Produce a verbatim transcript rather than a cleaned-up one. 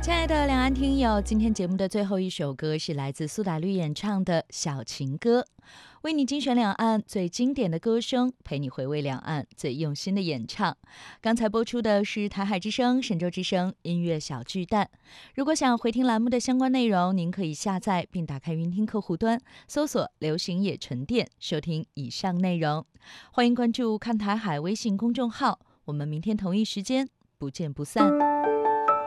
亲爱的两岸听友，今天节目的最后一首歌是来自苏打绿演唱的《小情歌》，为你精选两岸最经典的歌声，陪你回味两岸最用心的演唱。刚才播出的是台海之声、神州之声音乐小巨蛋。如果想回听栏目的相关内容，您可以下载并打开云听客户端，搜索流行野沉淀，收听以上内容。欢迎关注看台海微信公众号，我们明天同一时间不见不散。